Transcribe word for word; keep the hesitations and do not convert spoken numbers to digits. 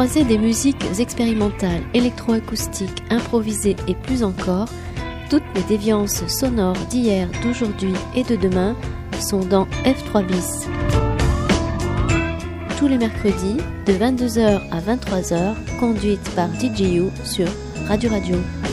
croisée des musiques expérimentales, électroacoustiques, improvisées et plus encore, toutes les déviances sonores d'hier, d'aujourd'hui et de demain sont dans F trois bis. Tous les mercredis, de vingt-deux heures à vingt-trois heures, conduite par D J U sur Radio Radio.